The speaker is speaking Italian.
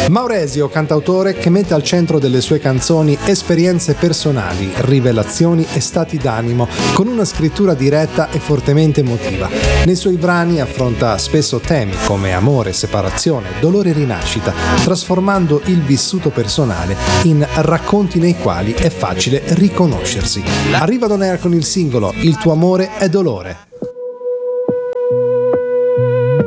Mauresio, cantautore che mette al centro delle sue canzoni esperienze personali, rivelazioni e stati d'animo, con una scrittura diretta e fortemente emotiva. Nei suoi brani affronta spesso temi come amore, separazione, dolore e rinascita, trasformando il vissuto personale in racconti nei quali è facile riconoscersi. Arriva Don Air con il singolo Il tuo amore è dolore.